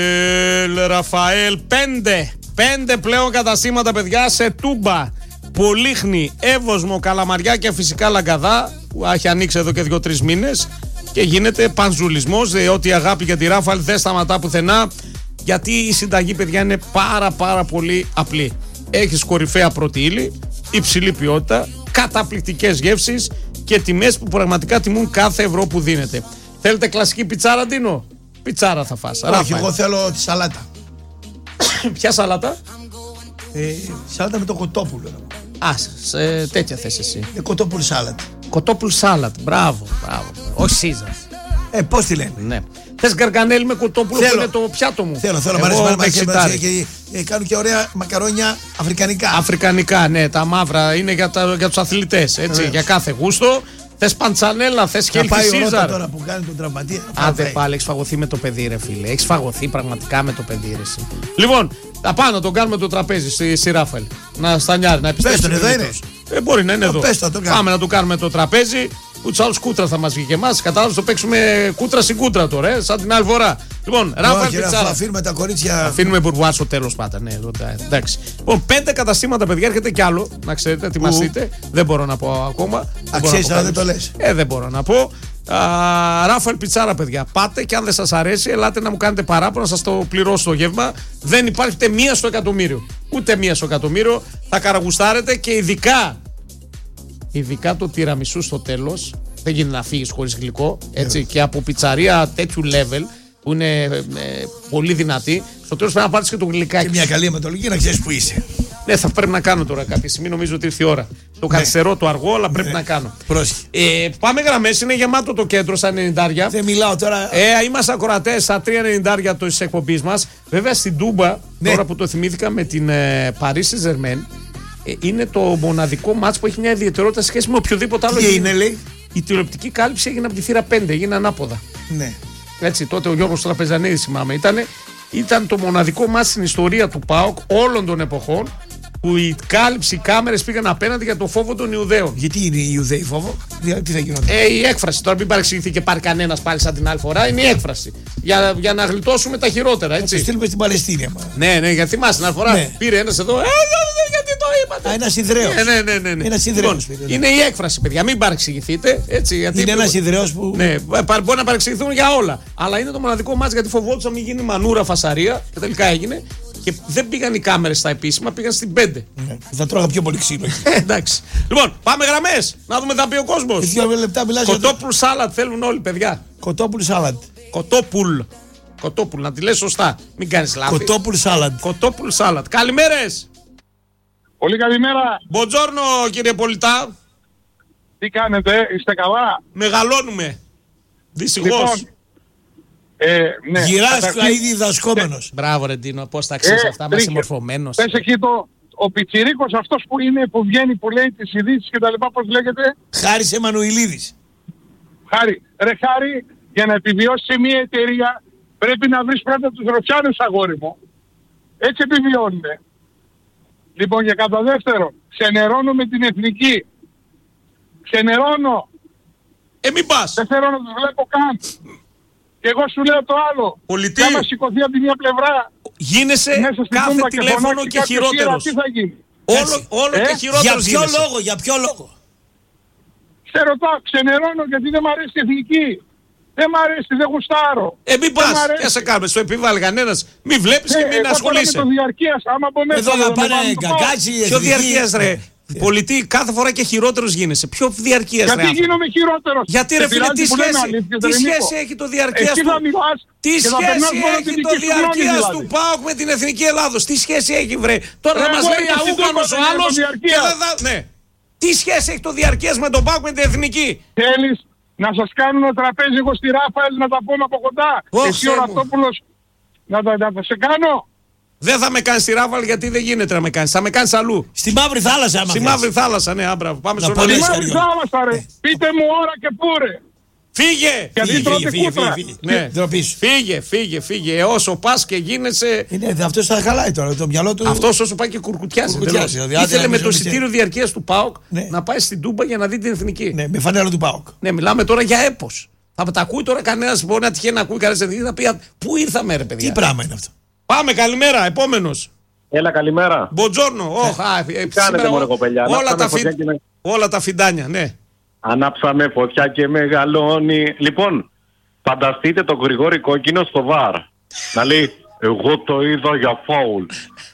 Ραφαέλ, 5 πλέον καταστήματα, παιδιά, σε Τούμπα, Πολύχνη, Εύωσμο, Καλαμαριά και φυσικά Λαγκαδά, που έχει ανοίξει εδώ και 2-3 μήνες και γίνεται πανζουλισμός, διότι η αγάπη για τη Ράφαελ δεν σταματά πουθενά, γιατί η συνταγή, παιδιά, είναι πάρα πολύ απλή. Έχεις κορυφαία πρώτη ύλη, υψηλή ποιότητα, καταπληκτικές γεύσεις και τιμές που πραγματικά τιμούν κάθε ευρώ που δίνεται. Θέλετε κλασική πιτσάρα, Ντίνο? Πιτσάρα θα φας. Όχι, εγώ θέλω τη σαλάτα. Ποια σαλάτα? Σαλάτα με το κοτόπουλο. Σε τέτοια θέση εσύ. Κοτόπουλο σάλατ. Κοτόπουλο σάλατ, μπράβο. Όχι Σίζαρ. Πώς τη λένε? Ναι. Θες γκαργκανέλι με κοτόπουλο που είναι το πιάτο μου? Θέλω, μ' αρέσει και κάνουν και ωραία μακαρόνια αφρικανικά. Αφρικανικά, ναι, τα μαύρα είναι για τους αθλητές, έτσι, για κάθε γούστο. Θες παντσανέλα, θες χέλφι Σίζαρ. Τώρα που κάνει τον τραυματία. Άντε πάλι, έχεις φαγωθεί με το παιδί, ρε φίλε. Έχεις φαγωθεί πραγματικά με το παιδί, ρε εσύ. Λοιπόν, θα πάμε να τον κάνουμε το τραπέζι στη Ράφαελ. Να στανιάρει, να επιστρέψει. Πες τον, εδώ είναι. Μπορεί να είναι εδώ. Το πάμε να του κάνουμε το τραπέζι. Ούτως άλλως κούτρα θα μας βγει και εμάς. Κατάλαβες, το παίξουμε κούτρα στην κούτρα τώρα, σαν την άλλη φορά. Λοιπόν, Ράφαελ πιτσάρα. Αφήνουμε τα κορίτσια. Αφήνουμε μπουρμπουά στο τέλος πάντα. Ναι, εντάξει. Λοιπόν, 5 καταστήματα, παιδιά, έρχεται κι άλλο. Να ξέρετε, ετοιμαστείτε. Δεν μπορώ να πω ακόμα. Αξίζει, αλλά δεν το λες. Δεν μπορώ να πω. Ράφαελ πιτσάρα, παιδιά. Πάτε και αν δεν σας αρέσει, ελάτε να μου κάνετε παράπονο, να σας το πληρώσω το γεύμα. Δεν υπάρχει ούτε μία στο εκατομμύριο. Ούτε μία στο εκατομμύριο. Θα καραγουστάρετε και ειδικά το τυραμισού στο τέλος. Δεν γίνεται να φύγεις χωρίς γλυκό. Έτσι, και από πιτσαρία τέτοιου level που είναι πολύ δυνατή, στο τέλος πρέπει να πάρεις και το γλυκάκι. Και μια καλή αιματολογία να ξέρεις που είσαι. Ναι, θα πρέπει να κάνω τώρα κάποια στιγμή. Νομίζω ότι ήρθε η ώρα. Το καθυστερώ, το αργό, αλλά πρέπει να κάνω. Πάμε γραμμές, είναι γεμάτο το κέντρο στα 90. Δεν μιλάω τώρα. Είμαστε ακροατές στα 3,90 της εκπομπής μας. Βέβαια στην Τούμπα, τώρα που το θυμήθηκα με την Paris Saint-Germain, είναι το μοναδικό μάτς που έχει μια ιδιαιτερότητα σχέση με οποιοδήποτε άλλο. Τι είναι, λέει? Η τηλεοπτική κάλυψη έγινε από τη θύρα 5, έγινε ανάποδα. Ναι. Έτσι, τότε ο Γιώργος Τραπεζανίδης, θυμάμαι, ήταν το μοναδικό μάτς στην ιστορία του ΠΑΟΚ όλων των εποχών που η κάλυψη, οι κάμερες πήγαν απέναντι για το φόβο των Ιουδαίων. Γιατί είναι οι Ιουδαίοι φόβο? Τι θα γινόταν? Η έκφραση, τώρα μην παρεξηγηθεί και πάρει κανένας πάλι σαν την άλλη φορά, είναι η έκφραση. Για να γλιτώσουμε τα χειρότερα, έτσι. Θα το στείλουμε στην Παλαιστίνη. Ναι, γιατί θυμάσαι την άλλη φορά πήρε ένας εδώ. Γιατί το είπατε? Ένας Ιδραίος. Ναι. Ένας Ιδραίος. Είναι η έκφραση, παιδιά, μην παρεξηγηθείτε. Έτσι, γιατί είναι ένας Ιδραίος που. Ναι, μπορεί να παρεξηγηθούν για όλα. Αλλά είναι το μοναδικό μάτς γιατί φοβόντουσαν να μην γίνει μανούρα φασαρία και τελικά έγινε. Και δεν πήγαν οι κάμερες στα επίσημα, πήγαν στην 5. Ναι, θα τρώγα πιο πολύ ξύλο. Εντάξει. Λοιπόν, πάμε γραμμές. Να δούμε τι θα πει ο κόσμος. 2 λεπτά μιλάς. Κοτόπουλ σάλατ θέλουν όλοι, παιδιά. Κοτόπουλ σάλατ. Κοτόπουλ, να τη λες σωστά. Μην κάνεις λάθη. Κοτόπουλ σάλατ. Καλημέρες. Πολύ καλημέρα. Μποντζόρνο, κύριε Πολιτά. Τι κάνετε, είστε καλά? Μεγαλώνουμε. Δυστυχώς. Λοιπόν, ναι. Γυράσκα ήδη διδασκόμενος. Μπράβο, Ρεντίνο, πώς τα ξέρεις αυτά, μας είσαι μορφωμένος. Πες εκεί ο πιτσιρίκος αυτός που βγαίνει, που λέει τις ειδήσεις και τα λοιπά, πώς λέγεται? Χάρης Εμμανουηλίδης. Χάρη, Χάρη, για να επιβιώσει σε μια εταιρεία πρέπει να βρεις πρώτα τους ροφιάνους, αγόρι μου. Έτσι επιβιώνουμε. Λοιπόν, και κατά δεύτερο, ξενερώνω με την εθνική. Ξενερώνω. Μην πας. Δεν θέλω να τους βλέπω καν. Και εγώ σου λέω το άλλο. Πολιτή. Θα μας σηκωθεί από τη μια πλευρά. Γίνεσαι κάθε τηλέφωνο και χειρότερος. Τι θα γίνει? Όλο και χειρότερος γίνεσαι. Για ποιο λόγο? Σε ρωτάω, ξενερώνω γιατί δεν μ' αρέσει η εθνική. Δεν μ' αρέσει, δεν γουστάρω. Μην πας, τι σε κάνουμε, σου επιβάλλει κανένας. Μη βλέπεις και μην ασχολείσαι. Το διαρκείας, άμα από μέσα. Εδώ να πάνε γκαγκάτσι. Ποιο διαρκείας, ρε? Πολιτή, κάθε φορά και χειρότερος γίνεσαι. Ποιο διαρκείας, ρε? Γιατί γίνομαι χειρότερος? Γιατί, ρε φίλε, τι σχέση έχει το διαρκείας του? Τι σχέση έχει το διαρκείας του ΠΑΟΚ με την Εθνική Ελλάδος? Τι σχέση έχει, βρε? Τώρα θα μας λέει αούκανος ο άλλος και δεν θα. Ναι. Τι σχέση έχει το διαρκείας με τον ΠΑΟΚ με την Εθνική? Θέλεις να σας κάνουν τραπέζι εγώ στη Ράφαελ να τα πούμε από κοντά? Εσύ ο Ραπτόπουλος να τα σε κάνω? Δεν θα με κάνεις στη Ράφαελ γιατί δεν γίνεται να με κάνεις. Θα με κάνεις αλλού. Στη Μαύρη Θάλασσα, άμα. Στη Μαύρη Θάλασσα, ναι, άμπραβο. Πάμε στον Στη Μαύρη Θάλασσα, ρε. Πείτε μου ώρα και πού, ρε. Φύγε! Φύγε. Όσο πας και γίνεσαι. Αυτός θα χαλάει τώρα το μυαλό του. Αυτός όσο πάει και κουρκουτιάζει. Ήθελε με το εισιτήριο διαρκείας του ΠΑΟΚ να πάει στην Τούμπα για να δει την εθνική. Ναι, με φανέλα του ΠΑΟΚ. Ναι, μιλάμε τώρα για έπος. Θα τα ακούει τώρα κανένα, μπορεί να τυχαίνει να ακούει κανένα εθνική, θα πει πού ήρθαμε, ρε παιδιά. Τι πράγμα είναι αυτό. Πάμε, καλημέρα, επόμενος. Έλα, καλημέρα. Μποτζόρνο. Κάνετε μόνο κοπελιά. Όλα τα φιντάνια, ναι. Ανάψαμε φωτιά και μεγαλώνει. Λοιπόν, φανταστείτε τον Γρηγόρη Κόκκινο στο βαρ. Να λέει, εγώ το είδα για φάουλ.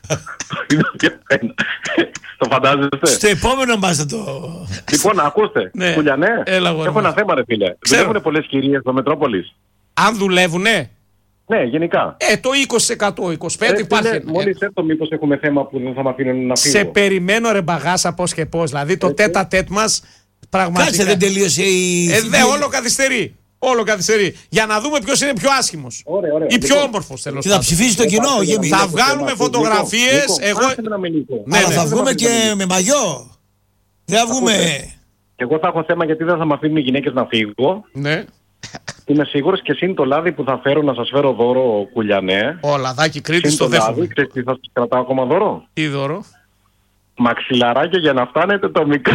Το φαντάζεστε? Στο επόμενο μας θα το... Λοιπόν, ακούστε. Ναι. Κουλιανέ, έχω ένα θέμα, ρε φίλε. Δουλεύουνε πολλές κυρίες στο Μετρόπολης? Αν δουλεύουνε? Ναι, γενικά. Το 20%, 25% υπάρχει. Μόλις έρθω, μήπως έχουμε θέμα που δεν θα με αφήνουν να φύγω. Σε περιμένω, ρε μπαγάσα, πώς και πώς. Δηλαδή το τέτα-τέτ μας πραγματικά. Κάτσε, δεν τελείωσε η... Όλο καθυστερεί. Όλο καθυστερεί. Για να δούμε ποιος είναι πιο άσχημος. Ωραία. Ή πιο όμορφος, τέλος πάντων. Και θα ψηφίσει το κοινό. Θα βγάλουμε φωτογραφίες. Αλλά θα βγούμε και με μαγιό. Δεν θα βγούμε. Και εγώ θα έχω θέμα γιατί δεν θα με αφήνουν οι γυναίκες να φύγω. Ναι. Είμαι σίγουρος και συν το λάδι που θα φέρω να σας φέρω δώρο, Κουλιανέ. Ο λαδάκι Κρήτης το δέχομαι. Ξέρεις τι θα σας κρατάω ακόμα δώρο? Τι δώρο? Μαξιλαράκια για να φτάνετε το μικρό.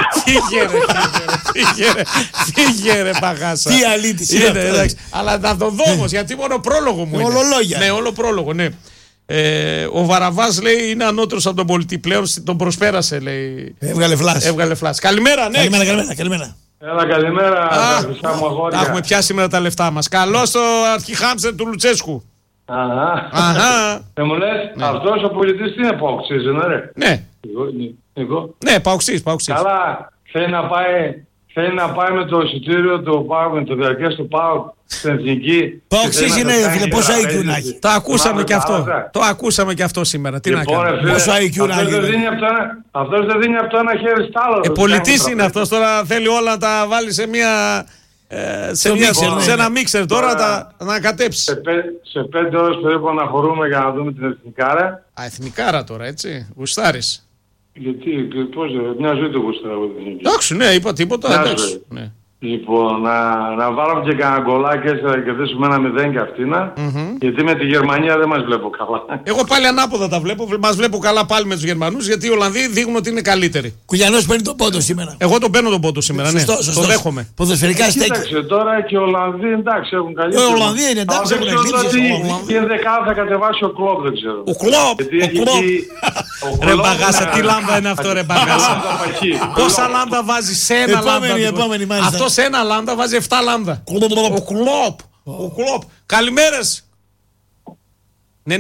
Φύγε ρε παγάσα. Τι αλήθεια είναι αυτό. Αλλά θα το δω όμως, γιατί μόνο πρόλογο μου είναι. Όλο λόγια. Ναι, όλο πρόλογο, ναι. Ο Βαραβάς λέει είναι ανώτερος από τον πολιτή πλέον, τον προσπέρασε, λέει. Έβγαλε φλάς. Καλημέρα, ναι. Καλημέρα. Έλα, καλημέρα, τα μου αγόρια. Έχουμε πιάσει σήμερα τα λεφτά μας. Καλώς το αρχιχάμστερ του Λουτσέσκου. Αχα. Μου λες, αυτός ο πολιτής τι είναι, παοξής, ρε? Ναι. Εγώ. Ναι, παοξής. Καλά, θέλει να πάει με το εισιτήριο του ΠΑΟΚ, με το διαρκές του ΠΑΟΚ στην εθνική. Παοξής είναι, φίλε, πόσα IQ να έχει. Το ακούσαμε και αυτό. Το ακούσαμε και αυτό σήμερα. Τι να κάνουμε. Πόσο IQ να έχει. Αυτός δεν δίνει από το ένα χέρι στο άλλο. Πολιτής είναι αυτός, τώρα θέλει όλα να τα βάλει σε μια... σε ένα μίξερ τώρα να κατέψει. Σε 5 ώρες περίπου να χωρούμε για να δούμε την εθνικάρα. Εθνικάρα τώρα, έτσι. Γουστάρεις. Γιατί, πώς, μια ζωή του γουστάρω. Εντάξει, ναι, είπα τίποτα. Εντάξει. Λοιπόν, να βάλουμε και κανένα γκολάκι έτσι να κερδίσουμε 1-0 και αυτήνα. Γιατί με τη Γερμανία δεν μας βλέπω καλά. Εγώ πάλι ανάποδα τα βλέπω. Μας βλέπω καλά πάλι με τους Γερμανούς, γιατί οι Ολλανδοί δείχνουν ότι είναι καλύτεροι. Κουλιανός παίρνει τον πόντο σήμερα. Εγώ τον παίρνω τον πόντο σήμερα, σωστός, ναι. Το δέχομαι. Ποδοσφαιρικά στέκει. Κοίταξε τώρα και οι Ολλανδοί εντάξει έχουν καλύτερη. Οι Ολλανδοί είναι εντάξει, έχουν εκλείψεις. Και δεκάδα θα κατεβάσει ο Κλόπ, δεν ξέρω. Ο Κλόπ. Ρε μπαγάσα, τι λάμπα είναι αυτό, ρε μπαγάσα. Πόσα λάμπα βάζει σε ένα λάμπα? Αυτό σε ένα λάμπα βάζει 7 λάμπα. Ο Κλόπ. Καλημέρες. Ναι.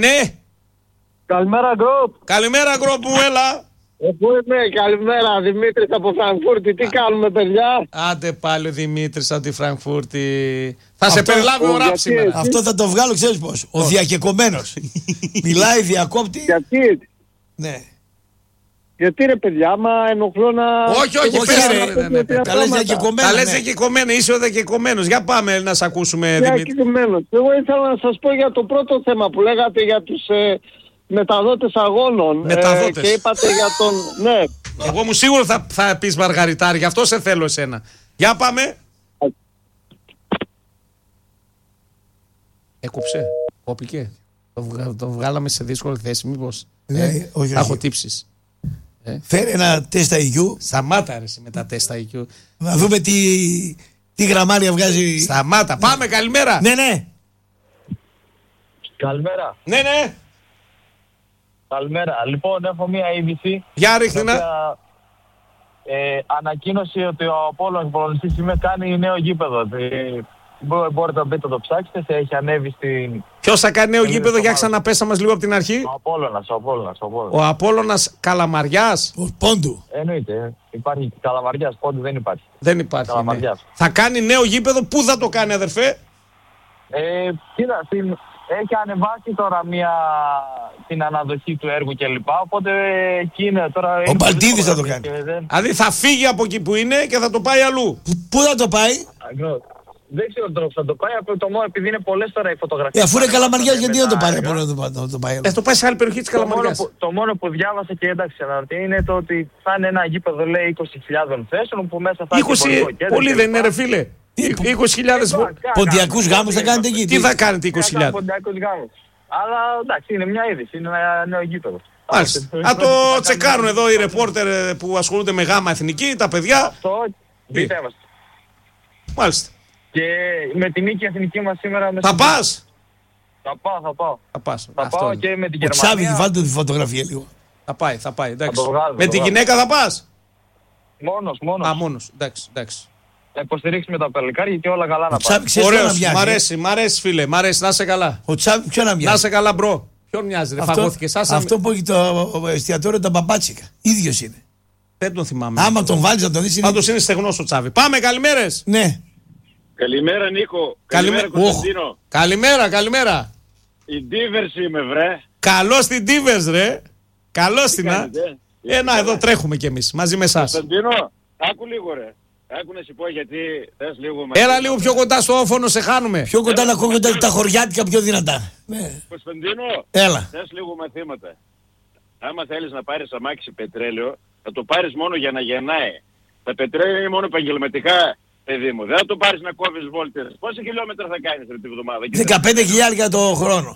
Καλημέρα γκρόπ μου, έλα. Πού είμαι, καλημέρα, Δημήτρης από Φραγκφούρτη. Τι κάνουμε, παιδιά? Άντε πάλι ο Δημήτρης από τη Φραγκφούρτη. Θα σε περιλάβει ο ραπ σήμερα. Αυτό θα το βγάλω, ξέρεις πώς. Ο διακεκομένος. Μιλάει, διακόπτη. Γιατί? Ναι. Γιατί ρε παιδιά, άμα ενοχλώ να... Όχι, τα λες διακεκομένα. Τα λες διακεκομένα, είσαι ο διακεκομένος. Για πάμε να σε ακούσουμε, Δημήτρη. Διακεκομένος. Εγώ ήθελα να σας πω για το πρώτο θέμα που λέγατε για τους μεταδότες αγώνων. Μεταδότες. Και είπατε για τον... Ναι. Εγώ μου σίγουρο θα πεις Μαργαριτάρη, γι' αυτό σε θέλω εσένα. Για πάμε. Έκοψε, κόπηκε. Το βγάλαμε σε δύσκολη θέση, μήπως. Όχι. Έχω τύψεις. Φέρε ένα τεστ IQ. Σταμάτα ρε με τα τεστ IQ. Να δούμε τι γραμμάρια βγάζει. Σταμάτα, πάμε, καλημέρα. Ναι. Καλημέρα. Ναι. Καλημέρα. Λοιπόν, έχω μία είδηση. Για ρίχνει να. Ανακοίνωσε ότι ο Απόλλωνας Πολωνιστής σήμερα κάνει νέο γήπεδο. Μπορείτε να μπείτε το ψάξετε, έχει ανέβει στην... Ποιος θα κάνει νέο γήπεδο, για ξαναπέσα μας λίγο από την αρχή. Ο Απόλλωνας. Ο Απόλλωνας Καλαμαριάς. Ο Πόντου. Εννοείται. Υπάρχει Καλαμαριάς, Πόντου δεν υπάρχει. Δεν υπάρχει. Ναι. Θα κάνει νέο γήπεδο, πού θα το κάνει αδερφέ? Κοίτα, έχει ανεβάσει τώρα την αναδοχή του έργου κλπ. Οπότε εκεί είναι τώρα... Ο Μπαλτίδης θα το κάνει. Δηλαδή θα φύγει από εκεί που είναι και θα το πάει αλλού. Πού θα το πάει? Δεν ξέρω τον τρόπο θα το πάει, από το μόνο επειδή είναι πολλές τώρα οι φωτογραφίες. Αφού είναι Καλαμαριάς, γιατί δεν το πάρει από να το πάει? Το πάει σε άλλη περιοχή της Καλαμαριάς. Το μόνο που διάβασα και εντάξει είναι το ότι θα είναι ένα γήπεδο, λέει, 20.000 θέσεων που μέσα θα έχει 20, πολύ δεν είναι ρε φίλε. 20.000 ποντιακούς γάμους θα κάνετε εκεί? Τι θα κάνετε 20.000? Ποντιακούς γάμους. Αλλά εντάξει, είναι μια είδηση, είναι ένα νέο γήπεδο. Μάλιστα. Να το τσεκάρουν εδώ οι ρεπόρτερ που ασχολούνται με γάμα εθνική, τα παιδιά. Αυτό πιστεύω. Μάλιστα. Και με την νίκη εθνική μας σήμερα... Θα πας! Θα πάω. Θα πάω και με την Ο Τσάβη, Γερμανία. βάλτε τη φωτογραφία λίγο. Θα πάει, εντάξει. το βγάλω, Με το τη βγάλω. γυναίκα θα πας? Μόνος. Α, μόνος. Εντάξει. Θα υποστηρίξουμε τα παλικάρια και όλα καλά Ο να Τσάβη πάει. ξέρεις ποιο να Ωραίος, μοιάζει. μ' αρέσει φίλε, μ' αρέσει, να είσαι καλά. Ο Τσάβη ποιο να Να μοιάζει. είσαι καλά μπρο. Ποιον μοιάζει ρε, φαγώθηκες. Αυτό που έχει το εστιατόριο τα Μπαμπάτσικα. Ίδιος είναι. Δεν τον θυμάμαι. Άμα τον βάλεις να τον δεις είναι... Πάντως είναι στεγνός ο Τσάβη. Πάμε, καλημέρες. Ναι. Καλημέρα Νίκο. Καλημέρα, Κωνσταντίνο. Καλημέρα. Η Ντίβερς είμαι βρε. Καλώς την Divers ρε. Καλώς την α. κάνετε? Ένα εδώ τρέχουμε κι εμείς μαζί με εσάς. Κωνσταντίνο, άκου λίγο ρε. Άκου να σου πω γιατί θες λίγο... Έλα λίγο πιο κοντά στο όφωνο, σε χάνουμε. Πιο κοντά να ακούγονται τα χωριάτικα πιο δυνατά. Ναι. Κωνσταντίνο, Έλα. θες λίγο μαθήματα. Άμα θέλεις να πάρεις αμάξι πετρέλαιο, θα το πάρεις μόνο για να γεννάει. Τα πετρέλαια είναι μόνο επαγγελματικά, παιδί μου. Δεν θα το πάρεις να κόβεις βόλτες. Πόσα χιλιόμετρα θα κάνεις ρε, τη βδομάδα? 15.000 το χρόνο.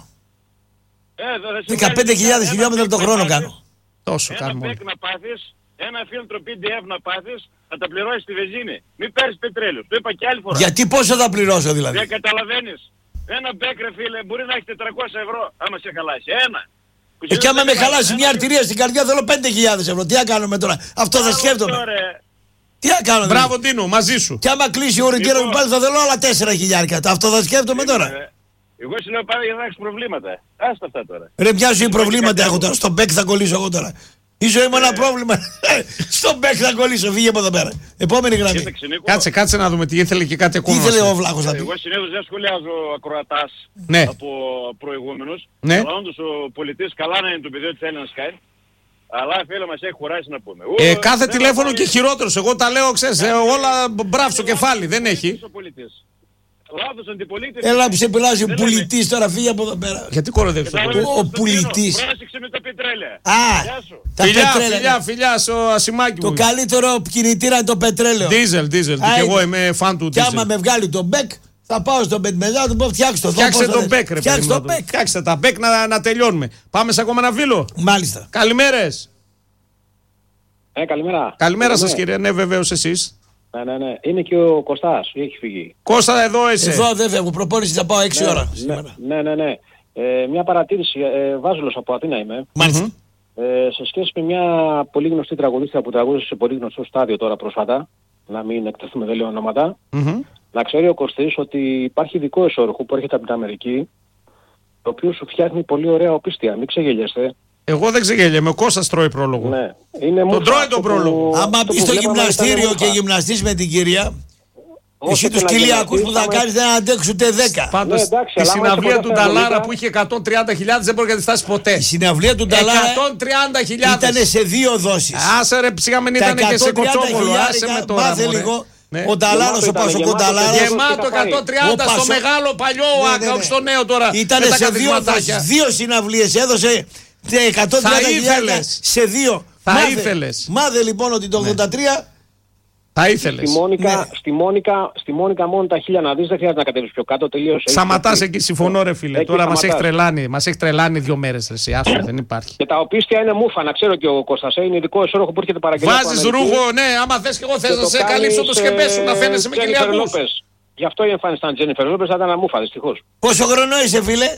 15.000 χιλιόμετρα το χρόνο κάνω. Τόσο Ένα κάνουμε. πεκ να πάθεις, ένα φίλτρο PDF να πάθεις, θα τα πληρώσεις στη βενζίνη. Μην παίρνεις πετρέλαιο. Το είπα και άλλη φορά. Γιατί πόσο θα πληρώσω δηλαδή? Δεν καταλαβαίνεις. Ένα μπέκ ρε φίλε μπορεί να έχει 400 ευρώ άμα σε χαλάσει. Ένα. Και άμα με χαλάσει μια αρτηρία στην καρδιά θέλω 5.000 ευρώ. Τι να κάνουμε τώρα? Αυτό θα σκέφτομαι. Τι να κάνω? Μπράβο Τίνο, μαζί σου. Και άμα κλείσει ο ορικέρο μου πάλι θα θέλω άλλα 4.000. Αυτό θα σκέφτομαι τώρα. Εγώ σου λέω πάντα για να έχεις προβλήματα. Άστα αυτά τώρα. Ρε μια ζωή προβλήματα έχω τώρα. Στον μπέκ θα κολλήσω εγώ τώρα. Η ζωή μου ένα πρόβλημα. Στον μπέκ θα κολλήσω. Φύγε από εδώ πέρα. Επόμενη γραμμή. Κάτσε να δούμε τι ήθελε και κάτι Τι ακόμα. ήθελε ο Βλάχος να πει? Εγώ συνήθως δεν σχολιάζω ακροατάς Ναι. από προηγούμενους. Ναι. Αλλά όντως ο πολιτής καλά να είναι το παιδί ότι θέλει να σκάει. Αλλά φίλε μας έχει κουράσει να πούμε. Κάθε τηλέφωνο και χειρότερος. Εγώ τα λέω, ξέρεις, όλα μπράβο στο κεφάλι. Δεν έχει. Λάθος αντιπολίτης. Έλα που σε πειράζει ο πουλητής τώρα, φύγε από εδώ πέρα. Γιατί κοροϊδεύεις τον πολίτη? Ο πουλητής. Πρόσεξε με τα πετρέλαια. Α, Γεια σου. τα πετρέλαια. Φιλιά στο ασημάκι Το μου. καλύτερο κινητήρα είναι το πετρέλαιο. Diesel. Και εγώ είμαι φαν του Και άμα diesel. με βγάλει το μπέκ, θα πάω στον μπέκ μετά να του πω φτιάξτε το. Φτιάξτε τον μπέκ, ρε Φτιάξτε παιδί το μου. μπέκ. Φτιάξτε τα μπέκ να τελειώνουμε. Πάμε σε ακόμα ένα φίλο. Μάλιστα. Καλημέρες. Καλημέρα. Καλημέρα σας κύριε. Ναι, βεβαίως εσείς. Ναι. Είναι και ο Κωστάς, έχει φύγει. Κώστα, εδώ είσαι. Εδώ δεν φεύγω. Προπόνηση θα πάω 6 ώρα. Ναι. Μια παρατήρηση. Βάζελος από Αθήνα είμαι. Μάλιστα. Σε σχέση με μια πολύ γνωστή τραγουδίστρια που τραγούδισε σε πολύ γνωστό στάδιο τώρα πρόσφατα, να μην εκτεθούμε δεν λέω ονόματα, να ξέρει ο Κωστής ότι υπάρχει ειδικό εσώρουχο που έρχεται από την Αμερική, το οποίο σου φτιάχνει πολύ ωραία οπίστια. Μην ξεγελιέστε. Εγώ δεν ξεγέλιαμαι. Ο Κώστας τρώει πρόλογο. Ναι. Είναι Τον τρώει τον πρόλογο. Άμα μπει στο γυμναστήριο και γυμναστείς με την κυρία, εσύ τους κοιλιακούς που θα κάνεις δεν αντέξουν ούτε 10. Πάντως η συναυλία του Νταλάρα που είχε 130.000 δεν μπορεί να τη φτάσει ποτέ. Η συναυλία του Νταλάρα 130.000. ήταν σε 2 δόσεις. Άσε ρε ψήγαμεν ήταν και σε κοτσόβολο. Άσε με τώρα. Μάθε μωρέ. λίγο. Ναι. Ο Νταλάρος, ο Πασοκονταλάρας. Γεμάτο 130 στο μεγάλο παλιό ΑΚΑ, όχι στο νέο τώρα. Ήταν με τα σε 2 καθισματάκια. δόσεις. 2 συναυλίες έδωσε 130.000 σε 2. Θα ήθελες. Μάθε λοιπόν ότι το 83. Θα ήθελες. Στη Μόνικα μόνο τα 1000 να δεις, δεν χρειάζεται να κατέβεις πιο κάτω, τελείωσε. Σταματάς εκεί, συμφωνώ ρε φίλε. Εκεί Τώρα μας έχει σταματάς. τρελάνει. Μας έχει τρελάνει 2 μέρες ρε. Άσο, δεν υπάρχει. Και τα οπίστια είναι μούφα, να ξέρω και ο Κώστας, είναι ειδικό εσώρουχο που έρχεται παραγγελία. Βάζεις ρούχο, ναι, άμα θες και εγώ θες να σε καλύψω το σκεπέ σου, να φαίνεσαι με κοιλιακούς. Γι' αυτό η εμφάνιση ήταν Τζένιφερ Λόπες, θα ήταν ένα μούφα δυστυχώς. Πόσο χρόνο είσαι φίλε?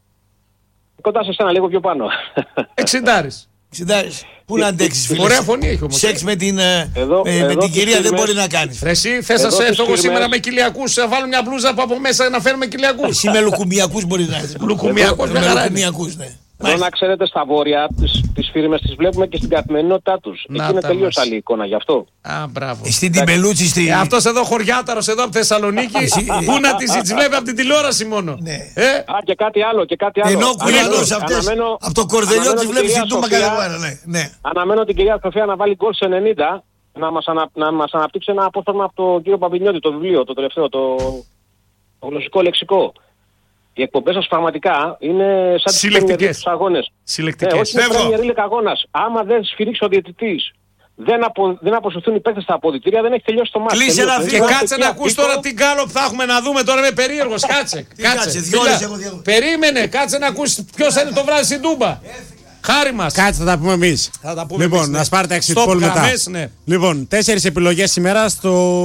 Κοντά σε σένα λίγο πιο πάνω. 60. Πού να αντέξεις φίλε? Ωραία φωνή έχει όμως. Σεξ με την Εδώ κυρία δεν τις μπορεί να κάνεις. Ρε εσύ θες να Εδώ σε τις έρθω εγώ σήμερα φίρμες- με κοιλιακούς, θα βάλω μια μπλούζα από μέσα να φέρουμε κοιλιακούς. Εσύ με λουκουμιακούς μπορεί να είσαι. Λουκουμιακός Με με χαρά είναι. λουκουμιακούς, ναι. Εδώ να ξέρετε στα βόρεια τις φίρμες τις βλέπουμε και στην καθημερινότητά τους. Να Εκεί είναι τα τελείως μας. άλλη εικόνα γι' αυτό. Α, μπράβο. Στην Τιμπελούτσι στη... Αυτός εδώ χωριάταρος εδώ από Θεσσαλονίκη, πού να τις βλέπει από την τηλεόραση μόνο. Ναι. Α, και κάτι άλλο. Ενώ ο κουλιανός Αναμένω- αυτές αναμένω- από το κορδελιό αναμένω τις την βλέπεις κυρία στην Τούμπα Σοφία- κάθε μέρα. Ναι. Αναμένω την κυρία Σοφία να βάλει γκολ σε 90, να μας αναπτύξει ένα απόσταγμα από τον κύριο Παπινιώτη, το βιβλίο, το τελευταίο, το γλωσσικό λεξικό. Οι εκπομπές σας πραγματικά είναι σαν τις Συλλεκτικές. Premier League τους αγώνες. Συλλεκτικές. Όχι είναι Premier League αγώνας. Άμα δεν σφυρίξει ο διαιτητής, δεν αποσυρθούν οι παίκτες στα αποδυτήρια, δεν έχει τελειώσει το μάτι. Κλείσε Τελείωσε. ένα Και Εγώ κάτσε να ακούς τώρα την κάλο που θα έχουμε να δούμε τώρα, είμαι περίεργος. Κάτσε. κάτσε, 2 ώρες έχω διαβάσει. Περίμενε, κάτσε να ακούσει ποιος θα είναι το βράδυ στην Τούμπα. Χάρη μας. Κάτσε, θα τα πούμε εμείς. Θα τα πούμε Λοιπόν, εμείς, ναι. να σπάρτε exit Stop poll μετά. γραμμές, ναι. Λοιπόν, 4 επιλογές σήμερα στο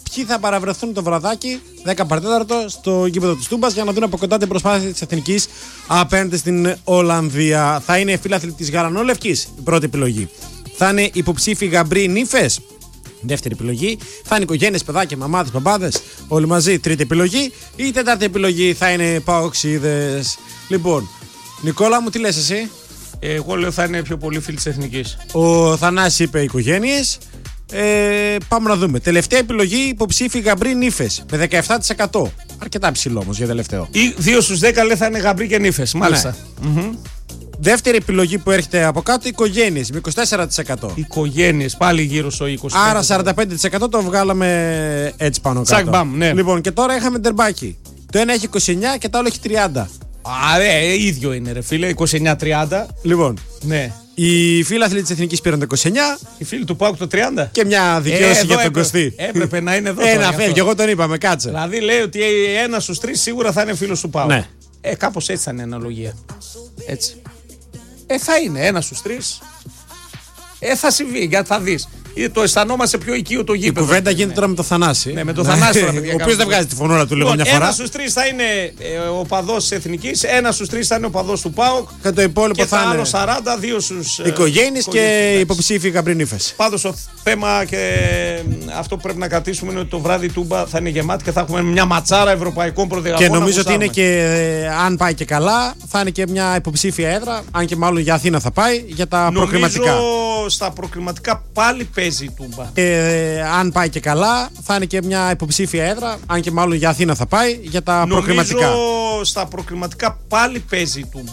ποιοι θα παραβρεθούν το βραδάκι 10 παρατέταρτο στο γήπεδο της Τούμπας για να δουν από κοντά την προσπάθεια της Εθνικής απέναντι στην Ολλανδία. Θα είναι φίλαθλοι της Γαλανόλευκης, η πρώτη επιλογή. Θα είναι υποψήφοι Γαμπροί Νύφες, δεύτερη επιλογή. Θα είναι οικογένειες, παιδάκια, μαμάδες, μπαμπάδες, όλοι μαζί, τρίτη επιλογή. Η τέταρτη επιλογή θα είναι παοξίδες. Λοιπόν, Νικόλα μου, τι λες εσύ? Εγώ λέω θα είναι πιο πολύ φίλοι της Εθνικής. Ο Θανάσης είπε οικογένειες. Πάμε να δούμε. Τελευταία επιλογή, υποψήφοι Γαμπροί Νύφες με 17%. Αρκετά ψηλό όμως για τελευταίο. Ή 2 στους 10 λέει θα είναι Γαμπροί και Νύφες. Μάλιστα. Ναι. Δεύτερη επιλογή που έρχεται από κάτω, οικογένειες με 24%. Οικογένειες, πάλι γύρω στο 20%. Άρα 45% το βγάλαμε έτσι πάνω κάτω. Τσακ μπαμ, ναι. Λοιπόν, και τώρα είχαμε ντερμπάκι. Το ένα έχει 29 και το άλλο έχει 30. Ίδιο είναι ρε φίλε, 29-30. Λοιπόν, Ναι. οι φίλαθλοι της Εθνικής πήραν το 29 Οι φίλοι του ΠΑΟΚ το 30. και μια δικαίωση για τον έπρεπε, Κωστή. έπρεπε να είναι εδώ. Ένα τώρα γι' φεύγει, αυτό. εγώ τον είπαμε, κάτσε. Δηλαδή λέει ότι ένας στους 3 σίγουρα θα είναι φίλος του ΠΑΟΚ. Ναι. Κάπως έτσι θα είναι η αναλογία. Έτσι. Θα είναι ένας στους 3. Θα συμβεί, γιατί θα δεις. Το αισθανόμαστε πιο οικείο το Η γήπεδο. κουβέντα γίνεται τώρα με το Θανάση. Ναι, με το Θανάση τώρα, παιδιά, Ο οποίος δεν βγάζει τη φωνόρα του λίγο μια φορά. Ένας στους 3 θα είναι ο οπαδός της Εθνικής, ένας στους 3 θα είναι ο οπαδός του ΠΑΟΚ. Και το υπόλοιπο Και θα τα είναι άλλο 40, 2 στους οικογένειες και υποψήφοι Γαμπροί Νύφες. Πάντως το θέμα και αυτό που πρέπει να κρατήσουμε είναι ότι το βράδυ Τούμπα θα είναι γεμάτη και θα έχουμε μια ματσάρα ευρωπαϊκών προδιαγραφών. Και νομίζω ότι είναι και, αν πάει και καλά, θα είναι και μια υποψήφια έδρα. Αν και μάλλον για Αθήνα θα πάει, για τα προκριματικά. Νομίζω στα προκριματικά πάλι παίζει η Τούμπα. Αν πάει και καλά, θα είναι και μια υποψήφια έδρα. Αν και μάλλον για Αθήνα θα πάει, για τα προκριματικά. Νομίζω στα προκριματικά πάλι παίζει η Τούμπα.